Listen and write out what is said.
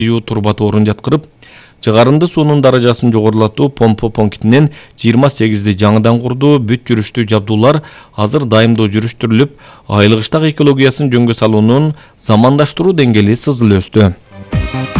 турбаты орун жаткырып, чыгарынды суунун даражасын жогорулатуу помпа пунктинен 28 жаңыдан курду. Бүт жүрүштүү жабдуулар азыр дайымдоо жүрүштүрүлүп, айылгы ыштак экологиясын жөнгө салуунун замандаштыруу деңгээли сызыл өстү.